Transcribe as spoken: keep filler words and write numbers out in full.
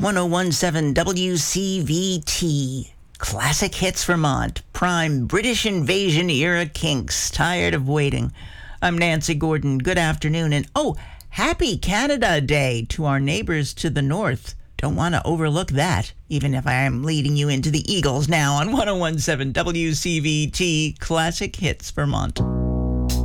ten seventeen W C V T. Classic Hits Vermont. Prime British Invasion era kinks. Tired of waiting. I'm Nancy Gordon. Good afternoon. And oh, happy Canada Day to our neighbors to the north. Don't want to overlook that, even if I am leading you into the Eagles now on ten seventeen W C V T Classic Hits Vermont.